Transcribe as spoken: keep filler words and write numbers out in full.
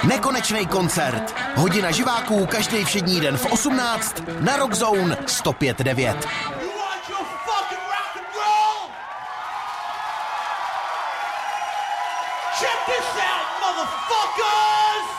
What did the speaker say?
Nekonečný koncert. Hodina živáků každý všední den v osmnáct na Rock Zone sto pět devět. Check this out, motherfuckers!